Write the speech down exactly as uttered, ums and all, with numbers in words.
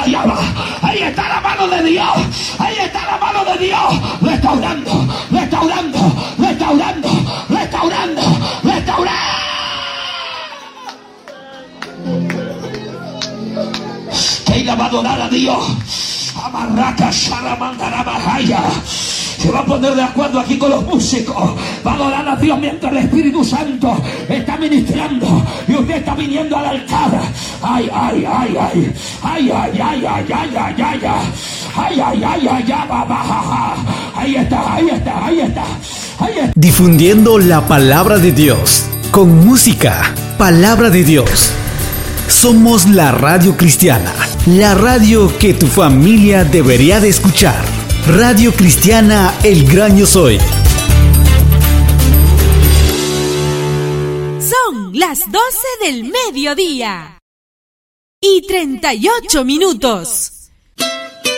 Ahí está la mano de Dios. Ahí está la mano de Dios. Restaurando, restaurando, restaurando, restaurando, restaurando. Ella va a adorar a Dios. Amarraca, Sharamandara, Bahaya. Se va a poner de acuerdo aquí con los músicos. Va a adorar a Dios mientras el Espíritu Santo está ministrando. Y usted está viniendo al altar. Ay, ay, ay, ay. Ay, ay, ay, ay, ay, ay, ay, ay. Ay, ay, ay, ay, ay, ahí está, ahí está, ahí está, ahí está. Difundiendo la palabra de Dios. Con música. Palabra de Dios. Somos la radio cristiana. La radio que tu familia debería de escuchar. Radio Cristiana El Gran Yo Soy. Son las doce del mediodía y treinta y ocho minutos.